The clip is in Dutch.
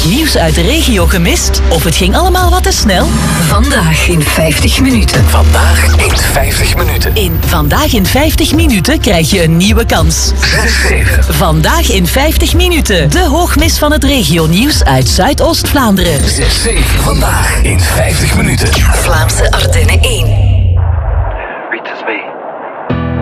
Nieuws uit de regio gemist? Of het ging allemaal wat te snel? Vandaag in 50 minuten. Vandaag in 50 minuten. In Vandaag in 50 minuten krijg je een nieuwe kans. 6-7. Vandaag in 50 minuten. De hoogmis van het regionieuws uit Zuidoost-Vlaanderen. 6-7. Vandaag in 50 minuten. Vlaamse Ardennen 1.